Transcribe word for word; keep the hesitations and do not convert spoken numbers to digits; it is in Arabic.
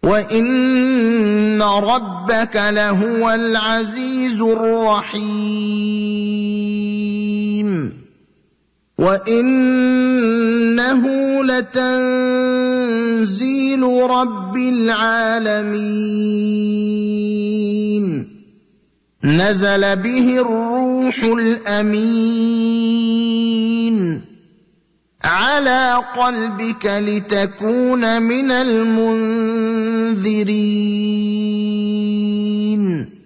وَإِنَّ رَبَّكَ لَهُوَ الْعَزِيزُ الرَّحِيمُ وَإِنَّهُ لَتَنزِيلُ رَبِّ الْعَالَمِينَ نَزَلَ بِهِ الرُّوحُ الْأَمِينُ عَلَىٰ قَلْبِكَ لِتَكُونَ مِنَ الْمُنذِرِينَ